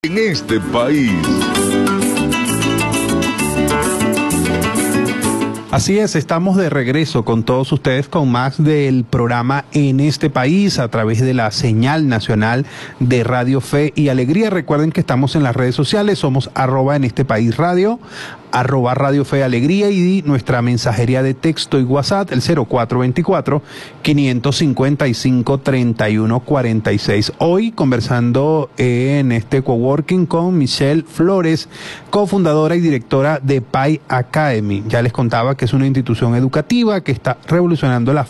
en este país. Así es, estamos de regreso con todos ustedes con más del programa En este País a través de la señal nacional de Radio Fe y Alegría. Recuerden que estamos en las redes sociales, somos @enestepaisradio, @Radio Fe y Alegría y nuestra mensajería de texto y WhatsApp, el 0424-555-3146. Hoy conversando en este coworking con Michelle Flores, cofundadora y directora de Pi Academy. Ya les contaba que es una institución educativa que está revolucionando la